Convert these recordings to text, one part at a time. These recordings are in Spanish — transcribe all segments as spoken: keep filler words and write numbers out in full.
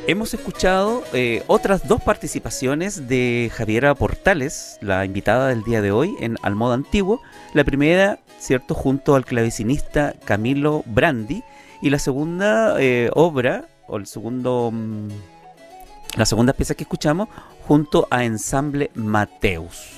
Hemos escuchado eh, otras dos participaciones de Javiera Portales, la invitada del día de hoy en Al Modo Antiguo. La primera, cierto, junto al clavecinista Camilo Brandi, y la segunda eh, obra, o el segundo, mm, la segunda pieza que escuchamos, junto a Ensamble Mateus.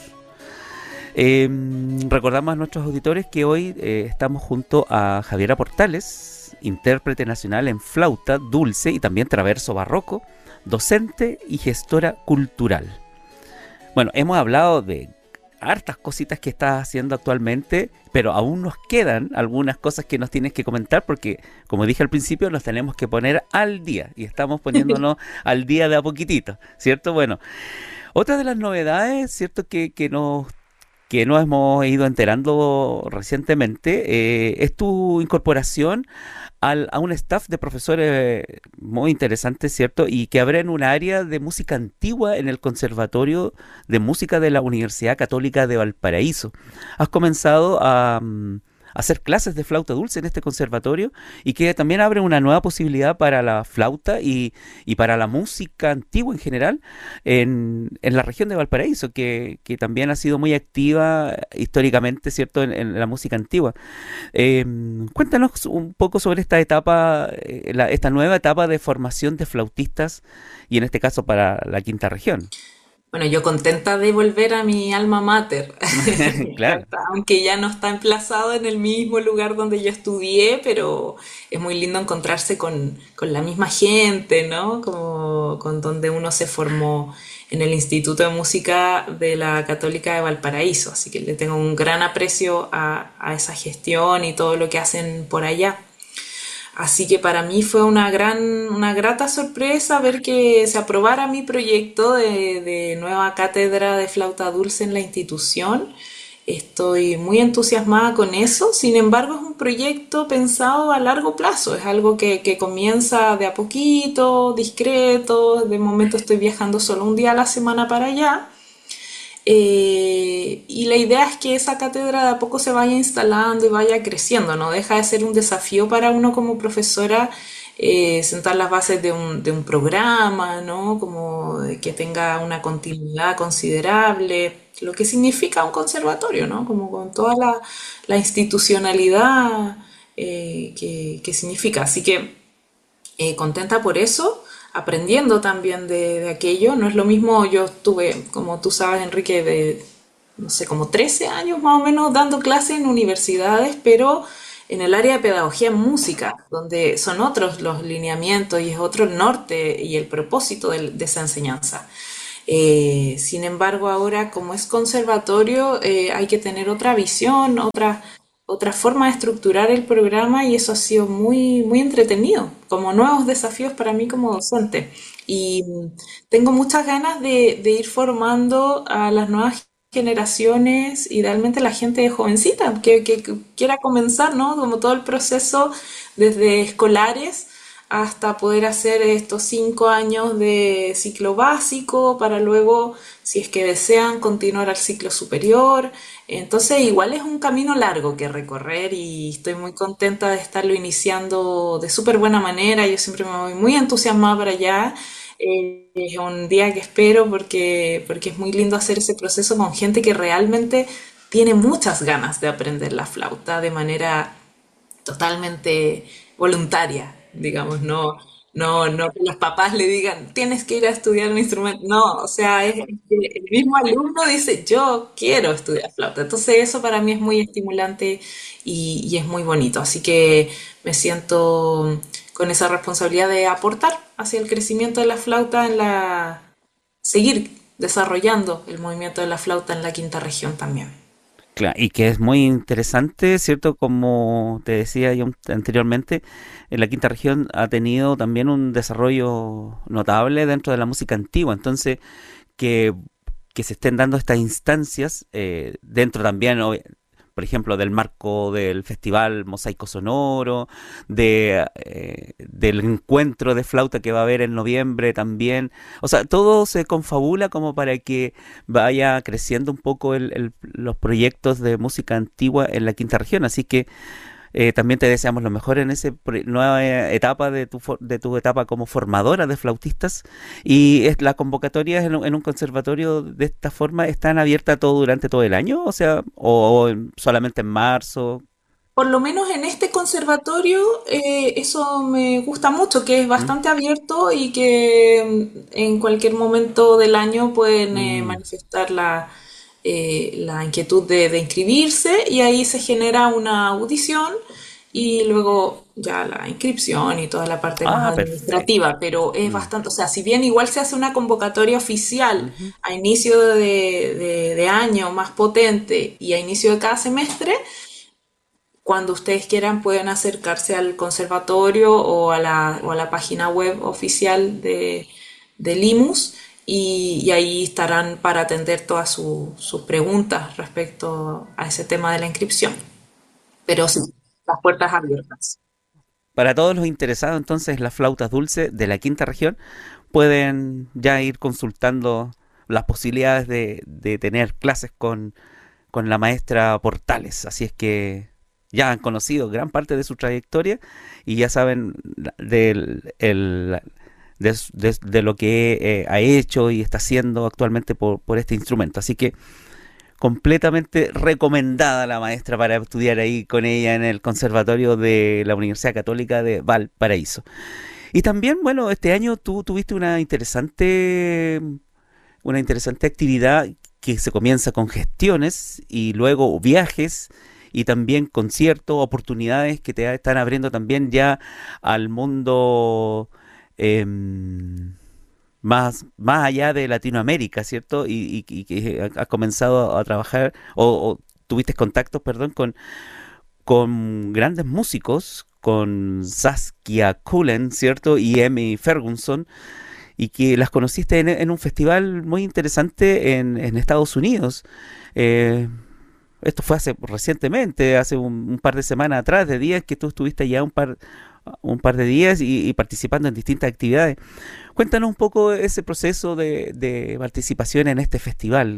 Eh, recordamos a nuestros auditores que hoy eh, estamos junto a Javiera Portales, intérprete nacional en flauta dulce y también traverso barroco, docente y gestora cultural. Bueno, hemos hablado de hartas cositas que estás haciendo actualmente, pero aún nos quedan algunas cosas que nos tienes que comentar porque, como dije al principio, nos tenemos que poner al día y estamos poniéndonos al día de a poquitito, ¿cierto? Bueno, otra de las novedades, ¿cierto? Que, que nos que nos hemos ido enterando recientemente, eh, es tu incorporación al, a un staff de profesores muy interesante, ¿cierto? Y que abren un área de música antigua en el Conservatorio de Música de la Universidad Católica de Valparaíso. Has comenzado a, mm, a hacer clases de flauta dulce en este conservatorio y que también abre una nueva posibilidad para la flauta y, y para la música antigua en general en, en la región de Valparaíso, que, que también ha sido muy activa históricamente, ¿cierto?, en, en la música antigua. Eh, Cuéntanos un poco sobre esta etapa, eh, la, esta nueva etapa de formación de flautistas y en este caso para la quinta región. Bueno, yo contenta de volver a mi alma mater, me Claro. encanta, aunque ya no está emplazado en el mismo lugar donde yo estudié, pero es muy lindo encontrarse con, con la misma gente, ¿no? Como con donde uno se formó en el Instituto de Música de la Católica de Valparaíso, así que le tengo un gran aprecio a, a esa gestión y todo lo que hacen por allá. Así que para mí fue una gran, una grata sorpresa ver que se aprobara mi proyecto de, de nueva cátedra de flauta dulce en la institución. Estoy muy entusiasmada con eso, sin embargo es un proyecto pensado a largo plazo, es algo que, que comienza de a poquito, discreto, de momento estoy viajando solo un día a la semana para allá. Eh, y la idea es que esa cátedra de a poco se vaya instalando y vaya creciendo, no deja de ser un desafío para uno como profesora, eh, sentar las bases de un, de un programa, ¿no? Como de que tenga una continuidad considerable, lo que significa un conservatorio, ¿no? Como con toda la, la institucionalidad eh, que, que significa. Así que eh, contenta por eso, aprendiendo también de, de aquello. No es lo mismo, yo estuve, como tú sabes, Enrique, de, no sé, como trece años más o menos dando clases en universidades, pero en el área de pedagogía en música, donde son otros los lineamientos y es otro el norte y el propósito de, de esa enseñanza. Eh, sin embargo, ahora como es conservatorio, eh, hay que tener otra visión, otra, otra forma de estructurar el programa y eso ha sido muy, muy entretenido, como nuevos desafíos para mí como docente. Y mm, tengo muchas ganas de, de ir formando a las nuevas generaciones, idealmente la gente jovencita, que, que, que quiera comenzar, ¿no? Como todo el proceso desde escolares hasta poder hacer estos cinco años de ciclo básico para luego, si es que desean, continuar al ciclo superior. Entonces, igual es un camino largo que recorrer y estoy muy contenta de estarlo iniciando de súper buena manera. Yo siempre me voy muy entusiasmada para allá. Eh, es un día que espero porque, porque es muy lindo hacer ese proceso con gente que realmente tiene muchas ganas de aprender la flauta de manera totalmente voluntaria, digamos, no, no, no que los papás le digan, tienes que ir a estudiar un instrumento, no, o sea, es que el mismo alumno dice, yo quiero estudiar flauta, entonces eso para mí es muy estimulante y, y es muy bonito, así que me siento con esa responsabilidad de aportar hacia el crecimiento de la flauta en la, seguir desarrollando el movimiento de la flauta en la quinta región también. Claro, y que es muy interesante, ¿cierto? Como te decía yo anteriormente, en la quinta región ha tenido también un desarrollo notable dentro de la música antigua, entonces que, que se estén dando estas instancias eh, dentro también, obvi- por ejemplo, del marco del festival Mosaico Sonoro, de, eh, del encuentro de flauta que va a haber en noviembre también. O sea, todo se confabula como para que vaya creciendo un poco el- el- los proyectos de música antigua en la quinta región. Así que Eh, también te deseamos lo mejor en esa nueva eh, etapa de tu, for- de tu etapa como formadora de flautistas. Y es, las convocatorias en, un en un conservatorio de esta forma están abiertas todo durante todo el año, o sea, o, o en- solamente en marzo. Por lo menos en este conservatorio, eh, eso me gusta mucho, que es ¿Mm? bastante abierto y que mm, en cualquier momento del año pueden eh, Mm. manifestar la, eh, la inquietud de, de inscribirse y ahí se genera una audición y luego ya la inscripción y toda la parte más Ah, perfecto. administrativa, pero es Mm. bastante, o sea, si bien igual se hace una convocatoria oficial Ujú. a inicio de, de de año más potente y a inicio de cada semestre, cuando ustedes quieran pueden acercarse al conservatorio o a la, o a la página web oficial de, de Limus y, y ahí estarán para atender todas su- sus preguntas respecto a ese tema de la inscripción. Pero sí, las puertas abiertas. Para todos los interesados, entonces, las flautas dulces de la quinta región pueden ya ir consultando las posibilidades de, de tener clases con, con la maestra Portales. Así es que ya han conocido gran parte de su trayectoria y ya saben la- del, el- de, s- de- de lo que eh, ha hecho y está haciendo actualmente por, por este instrumento. Así que completamente recomendada la maestra para estudiar ahí con ella en el Conservatorio de la Universidad Católica de Valparaíso. Y también, bueno, este año tú tuviste una interesante, una interesante actividad que se comienza con gestiones y luego viajes y también conciertos, oportunidades que te están abriendo también ya al mundo em, más, más allá de Latinoamérica, ¿cierto? Y, y- y que has comenzado a trabajar o, o tuviste contactos, perdón, con, con grandes músicos, con Saskia Cullen, ¿cierto? Y Emmy Ferguson, y que las conociste en, en un festival muy interesante en, en Estados Unidos. Eh, Esto fue hace recientemente, hace un, un par de semanas atrás, de días que tú estuviste allá un par, un par de días y, y participando en distintas actividades. Cuéntanos un poco ese proceso de, de participación en este festival.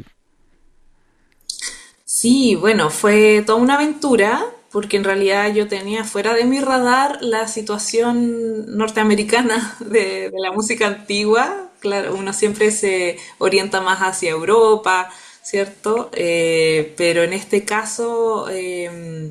Sí, bueno, fue toda una aventura porque en realidad yo tenía fuera de mi radar la situación norteamericana de, de la música antigua. Claro, uno siempre se orienta más hacia Europa, ¿cierto? Eh, pero en este caso, eh,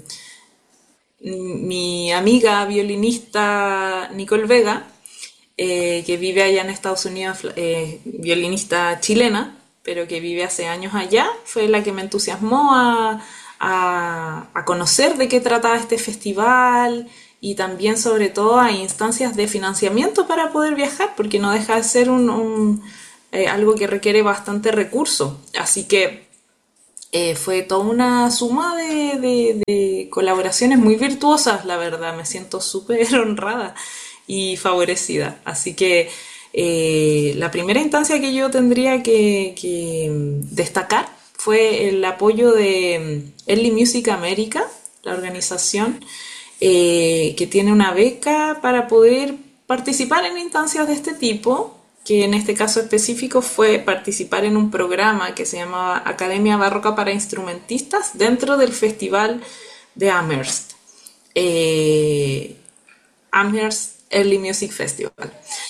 mi amiga violinista Nicole Vega, eh, que vive allá en Estados Unidos, eh, violinista chilena, pero que vive hace años allá, fue la que me entusiasmó a, a, a conocer de qué trataba este festival y también sobre todo a instancias de financiamiento para poder viajar, porque no deja de ser un, un, eh, algo que requiere bastante recurso. Así que eh, fue toda una suma de, de- de colaboraciones muy virtuosas, la verdad. Me siento súper honrada y favorecida. Así que eh, la primera instancia que yo tendría que, que destacar fue el apoyo de Early Music America, la organización, eh, que tiene una beca para poder participar en instancias de este tipo, que en este caso específico fue participar en un programa que se llamaba Academia Barroca para Instrumentistas dentro del Festival de Amherst, eh, Amherst Early Music Festival,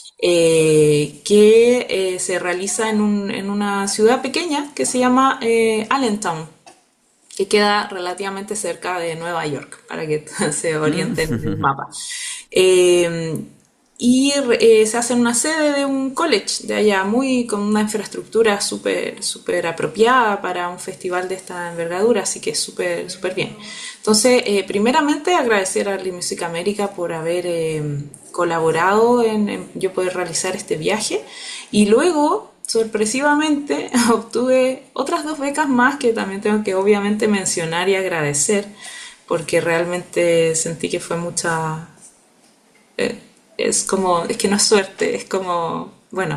eh, que eh, se realiza en, un- en una ciudad pequeña que se llama eh, Allentown, que queda relativamente cerca de Nueva York, para que se orienten en el Mm. mapa. Eh, y eh, se hace en una sede de un college de allá, muy con una infraestructura súper súper apropiada para un festival de esta envergadura, así que súper súper bien. Entonces, eh, primeramente agradecer a Early Music America por haber eh, colaborado en, en yo poder realizar este viaje y luego sorpresivamente obtuve otras dos becas más que también tengo que obviamente mencionar y agradecer porque realmente sentí que fue mucha, eh, es como, es que no es suerte, es como, bueno,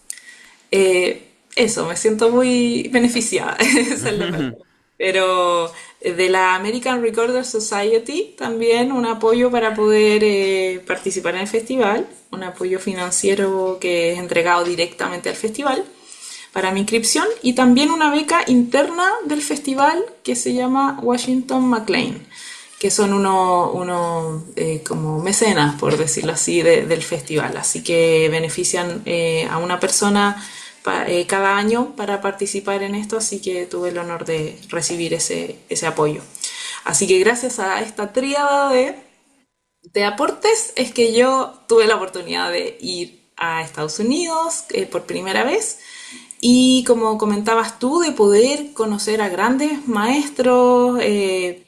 eh, eso, me siento muy beneficiada, esa es la palabra. Pero eh, de la American Recorder Society también un apoyo para poder eh, participar en el festival, un apoyo financiero que es entregado directamente al festival para mi inscripción y también una beca interna del festival que se llama Washington McLean, que son unos uno, eh, como mecenas, por decirlo así, de- del festival. Así que benefician eh, a una persona pa- eh, cada año para participar en esto, así que tuve el honor de recibir ese, ese apoyo. Así que gracias a esta tríada de, de aportes es que yo tuve la oportunidad de ir a Estados Unidos eh, por primera vez y como comentabas tú, de poder conocer a grandes maestros, eh,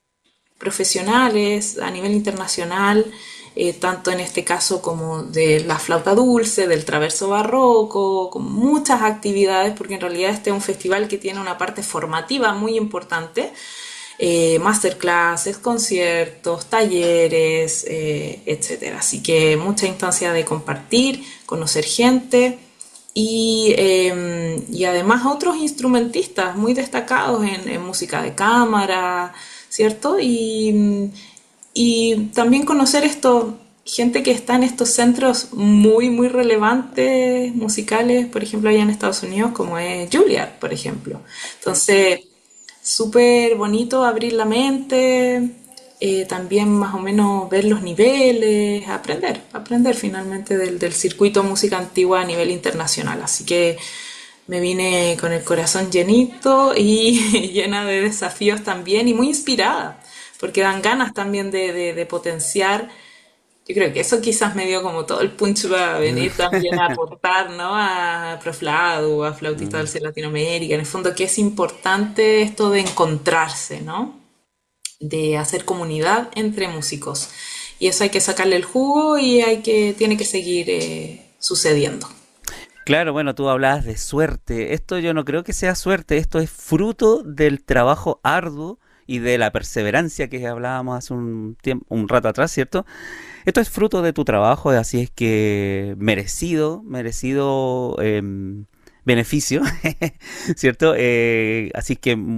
profesionales a nivel internacional, eh, tanto en este caso como de la flauta dulce, del traverso barroco, con muchas actividades, porque en realidad este es un festival que tiene una parte formativa muy importante, eh, masterclasses, conciertos, talleres, eh, etcétera. Así que mucha instancia de compartir, conocer gente y, eh, y además otros instrumentistas muy destacados en, en música de cámara, ¿cierto? Y, y también conocer esto, gente que está en estos centros muy, muy relevantes musicales, por ejemplo, allá en Estados Unidos, como es Juilliard, por ejemplo. Entonces, súper bonito abrir la mente, eh, también más o menos ver los niveles, aprender, aprender finalmente del, del circuito música antigua a nivel internacional. Así que me vine con el corazón llenito y llena de desafíos también y muy inspirada, porque dan ganas también de, de, de potenciar. Yo creo que eso quizás me dio como todo el punch para Mm, venir también a aportar, ¿no? A Proflado, a Flautista mm. Dulce de Latinoamérica. En el fondo que es importante esto de encontrarse, ¿no? De hacer comunidad entre músicos. Y eso hay que sacarle el jugo y hay que, tiene que seguir eh, sucediendo. Claro, bueno, tú hablabas de suerte. Esto yo no creo que sea suerte, esto es fruto del trabajo arduo y de la perseverancia que hablábamos hace un tiempo, un rato atrás, ¿cierto? Esto es fruto de tu trabajo, así es que merecido, merecido em, beneficio, ¿cierto? Eh, así que